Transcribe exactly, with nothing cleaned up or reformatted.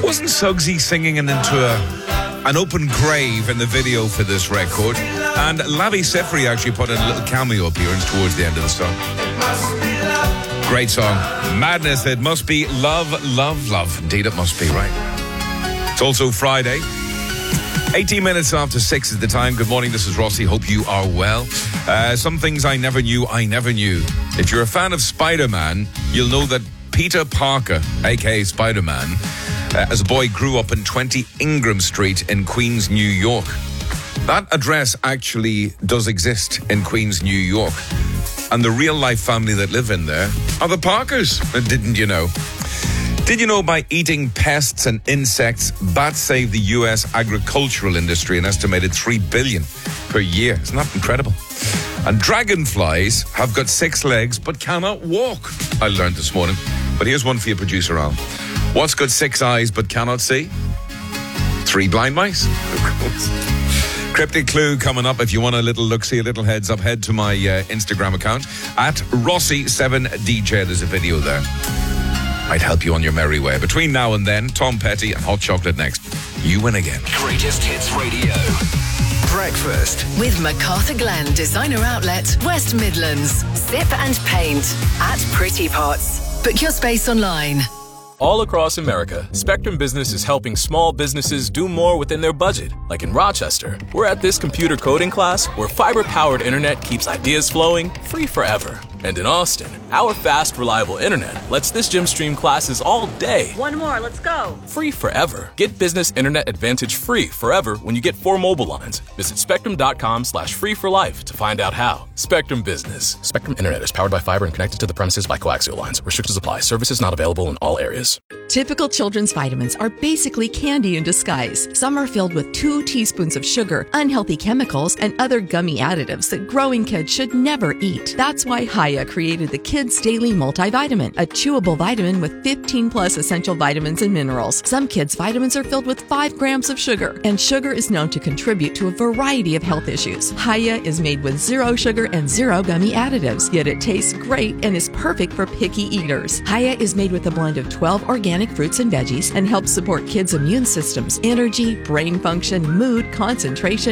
Wasn't Suggsy singing into a, an open grave in the video for this record? And Lavi Siffrey actually put in a little cameo appearance towards the end of the song. Great song. Madness. It must be love, love, love. Indeed, it must be, right? It's also Friday. eighteen minutes after six is the time. Good morning, this is Rossi. Hope you are well. Uh, some things I never knew, I never knew. If you're a fan of Spider-Man, you'll know that Peter Parker, a k a. Spider-Man, uh, as a boy grew up in twenty Ingram Street in Queens, New York. That address actually does exist in Queens, New York. And the real-life family that live in there are the Parkers. Didn't you know? Did you know by eating pests and insects, bats save the U S agricultural industry an estimated three billion dollars per year? Isn't that incredible? And dragonflies have got six legs but cannot walk. I learned this morning. But here's one for your producer, Al. What's got six eyes but cannot see? Three blind mice. Cryptic clue coming up. If you want a little look-see, a little heads up, head to my uh, Instagram account at Rossi seven D J. There's a video there. Might help you on your merry way. Between now and then, Tom Petty and Hot Chocolate next. You win again. Greatest Hits Radio. Breakfast. With MacArthur Glen Designer Outlet, West Midlands. Sip and paint at Pretty Pots. Book your space online. All across America, Spectrum Business is helping small businesses do more within their budget. Like in Rochester, we're at this computer coding class where fiber-powered internet keeps ideas flowing free forever. And in Austin, our fast, reliable internet lets this gym stream classes all day. One more, let's go. Free forever. Get Business Internet Advantage free forever when you get four mobile lines. Visit spectrum.com slash free for life to find out how. Spectrum Business. Spectrum Internet is powered by fiber and connected to the premises by coaxial lines. Restrictions apply. Services not available in all areas. Typical children's vitamins are basically candy in disguise. Some are filled with two teaspoons of sugar, unhealthy chemicals, and other gummy additives that growing kids should never eat. That's why Hiya created the Kids Daily Multivitamin, a chewable vitamin with fifteen plus essential vitamins and minerals. Some kids' vitamins are filled with five grams of sugar, and sugar is known to contribute to a variety of health issues. Hiya is made with zero sugar and zero gummy additives, yet it tastes great and is perfect for picky eaters. Hiya is made with a blend of twelve organic fruits and veggies and helps support kids' immune systems, energy, brain function, mood, concentration,